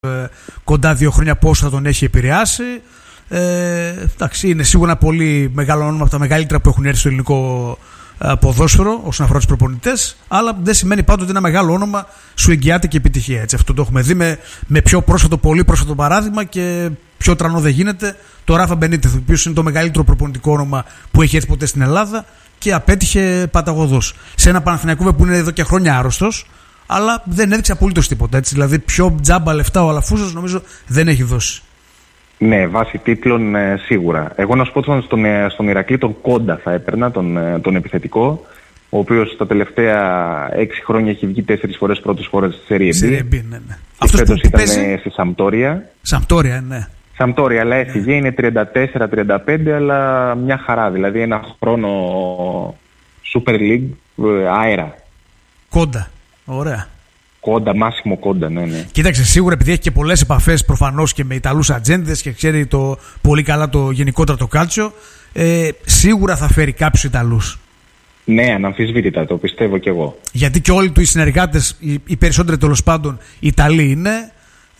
κοντά 2 χρόνια πόσο θα τον έχει επηρεάσει. Εντάξει, είναι σίγουρα ένα πολύ μεγάλο όνομα από τα μεγαλύτερα που έχουν έρθει στο ελληνικό ποδόσφαιρο όσον αφορά τους προπονητές, αλλά δεν σημαίνει πάντοτε ότι ένα μεγάλο όνομα σου εγγυάται και επιτυχία. Έτσι, αυτό το έχουμε δει με πιο πολύ πρόσφατο παράδειγμα και πιο τρανό δεν γίνεται. Το Ράφα Μπενίτεθ, ο οποίος είναι το μεγαλύτερο προπονητικό όνομα που έχει έρθει ποτέ στην Ελλάδα και απέτυχε παταγωδός. Σε ένα Παναθηναϊκό που είναι εδώ και χρόνια άρρωστος, αλλά δεν έδειξε απολύτως τίποτα. Έτσι, δηλαδή, πιο τζάμπα λεφτά ο Αλαφούζος νομίζω δεν έχει δώσει. Ναι, βάσει τίτλων σίγουρα. Εγώ να σου πω στον Ηρακλή τον Κόντα θα έπαιρνα, τον επιθετικό, ο οποίος τα τελευταία 6 χρόνια έχει βγει 4 φορές πρώτες χώρες στη Serie B. Ναι. Αυτός φέτος ήταν στη Σαμπτόρια. Ναι. Σαμπτόρια, αλλά έφυγε, είναι 34-35, αλλά μια χαρά. Δηλαδή ένα χρόνο Super League αέρα. Κόντα, ωραία. Κόντα, Μάσιμο Κόντα, ναι. Κοίταξε, σίγουρα επειδή έχει και πολλές επαφές προφανώς και με Ιταλούς ατζέντες και ξέρει πολύ καλά το γενικότερο το κάλτσιο, σίγουρα θα φέρει κάποιους Ιταλούς. Ναι, αναμφισβήτητα, το πιστεύω κι εγώ. Γιατί και όλοι του οι συνεργάτες, οι περισσότεροι τέλος πάντων Ιταλοί είναι,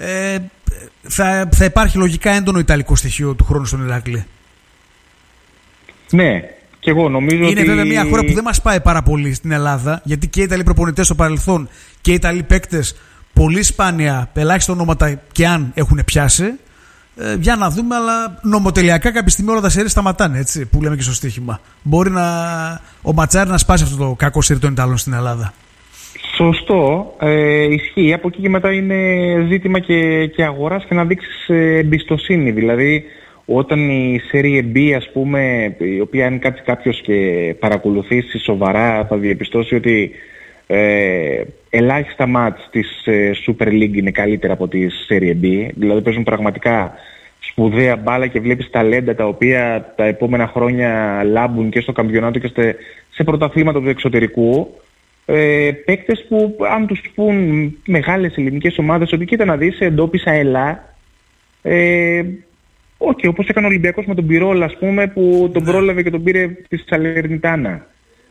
θα υπάρχει λογικά έντονο ιταλικό στοιχείο του χρόνου στον Ηράκλειο. Ναι. Και εγώ νομίζω είναι βέβαια μια χώρα που δεν μας πάει πάρα πολύ στην Ελλάδα, γιατί και οι Ιταλοί προπονητές στο παρελθόν και οι Ιταλοί παίκτες πολύ σπάνια, ελάχιστα ονόματα και αν έχουν πιάσει. Για να δούμε, αλλά νομοτελειακά κάποια στιγμή όλα τα σερί σταματάνε, έτσι, που λέμε και στο στοίχημα. Μπορεί ο Ματσάρη να σπάσει αυτό το κακό σερί των Ιταλών στην Ελλάδα. Σωστό, ισχύει. Από εκεί και μετά είναι ζήτημα και αγοράς και να δείξεις εμπιστοσύνη. Δηλαδή, όταν η Serie B, ας πούμε, η οποία αν κάτσει κάποιος και παρακολουθήσει σοβαρά, θα διαπιστώσει ότι ελάχιστα μάτς της Super League είναι καλύτερα από τη Serie B. Δηλαδή παίζουν πραγματικά σπουδαία μπάλα και βλέπεις ταλέντα τα οποία τα επόμενα χρόνια λάμπουν και στο καμπιονάτο και σε πρωταθλήματα του εξωτερικού. Παίκτες που αν τους πουν μεγάλες ελληνικές ομάδες ότι κοίτα να δεις, εντόπισα ελά, όχι, όπως έκανε ο Ολυμπιακός με τον Πυρόλα, ας πούμε, που τον πρόλαβε και τον πήρε στη Σαλερνιτάνα.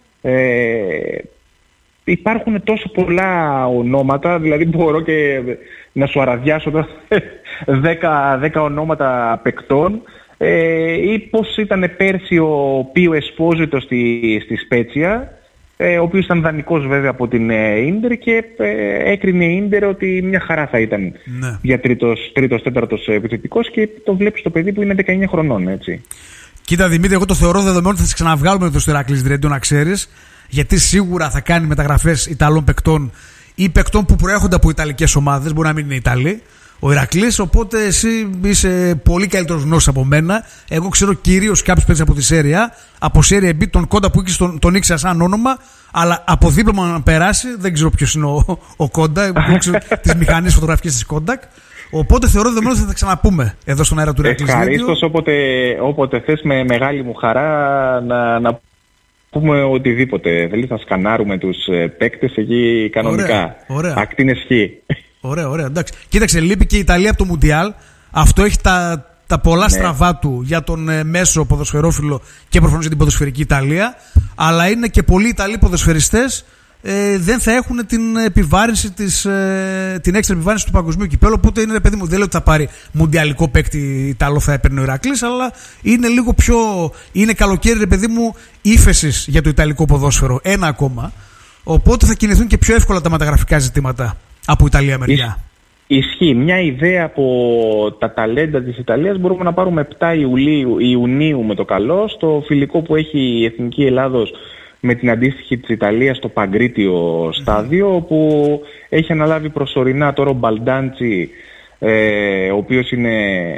Υπάρχουν τόσο πολλά ονόματα, δηλαδή μπορώ και να σου αραδιάσω 10 ονόματα παικτών, ή πώς ήταν πέρσι ο Πίο Εσπόζητο στη Σπέτσια, ο οποίος ήταν δανεικός βέβαια από την Ίντερ και έκρινε η Ίντερ ότι μια χαρά θα ήταν για τρίτος, τέταρτος επιθετικός και το βλέπεις το παιδί που είναι 19 χρονών, έτσι. Κοίτα Δημήτρη, εγώ το θεωρώ δεδομένο ότι θα σε ξαναβγάλουμε το Ηράκλειο Δρέντο, να ξέρεις, γιατί σίγουρα θα κάνει μεταγραφές Ιταλών παικτών ή παικτών που προέρχονται από Ιταλικές ομάδες, μπορεί να μην είναι Ιταλοί, ο Ηρακλής, οπότε εσύ είσαι πολύ καλύτερος γνώστης από μένα. Εγώ ξέρω κυρίως κάποιους παίκτες από τη Serie A, από Serie B, τον Κόντα που τον ήξερα σαν όνομα, αλλά από δίπλωμα να περάσει, δεν ξέρω ποιος είναι ο Κόντα, δεν ξέρω τις μηχανές φωτογραφικές της Κόντακ. Οπότε θεωρώ δεδομένο ότι θα τα ξαναπούμε εδώ στον αέρα του Ηρακλείου. Ευχαρίστως, όποτε θες, με μεγάλη μου χαρά να πούμε οτιδήποτε. Δηλαδή θα σκανάρουμε τους παίκτες εκεί κανονικά. Ωραία. Ακτίνες χ. Ωραία, εντάξει. Κοίταξε, λείπει και η Ιταλία από το Μουντιάλ. Αυτό έχει τα πολλά στραβά του για τον μέσο ποδοσφαιρόφιλο και προφανώς για την ποδοσφαιρική Ιταλία. Αλλά είναι και πολλοί Ιταλοί ποδοσφαιριστές δεν θα έχουν την επιβάρυνση την έξτρα επιβάρυνση του παγκοσμίου κυπέλλου. Οπότε είναι, παιδί μου, δεν λέω ότι θα πάρει μουντιαλικό παίκτη Ιταλό, θα έπαιρνε ο Ηρακλής, αλλά είναι λίγο πιο. Είναι καλοκαίρι, ρε παιδί μου, ύφεσης για το ιταλικό ποδόσφαιρο. Ένα ακόμα. Οπότε θα κινηθούν και πιο εύκολα τα μεταγραφικά ζητήματα από Ιταλία μεριά. Ισχύει. Μια ιδέα από τα ταλέντα της Ιταλίας μπορούμε να πάρουμε 7 Ιουνίου με το καλό, στο φιλικό που έχει η Εθνική Ελλάδος με την αντίστοιχη της Ιταλίας στο Παγκρίτιο στάδιο, όπου έχει αναλάβει προσωρινά τώρα ο Μπαλντάντσι, ο οποίος είναι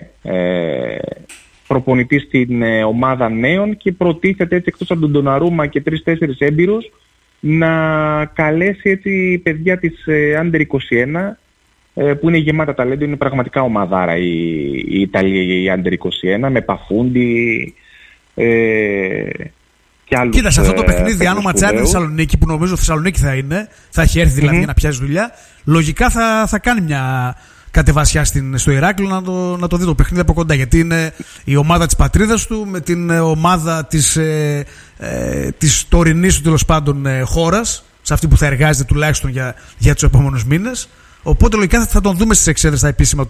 προπονητής στην ομάδα νέων και προτίθεται έτσι, εκτός από τον Ντοναρούμα και 3-4 έμπειρους, να καλέσει έτσι παιδιά της Under 21, που είναι γεμάτα ταλέντο, είναι πραγματικά ομαδάρα η Ιταλία, η Under 21, με Παφούντι και άλλους. Κοίτα, σε αυτό το παιχνίδι, αν ο Ματσάρη είναι Θεσσαλονίκη, που νομίζω Θεσσαλονίκη θα είναι, θα έχει έρθει δηλαδή για να πιάσει δουλειά, λογικά θα κάνει μια κατεβασιά στο Ηράκλειο να το δει το παιχνίδι από κοντά, γιατί είναι η ομάδα της πατρίδας του με την ομάδα της τωρινής του τέλος πάντων χώρας, σε αυτή που θα εργάζεται τουλάχιστον για τους επόμενους μήνες. Οπότε λογικά θα τον δούμε στις εξέδρες τα επίσημα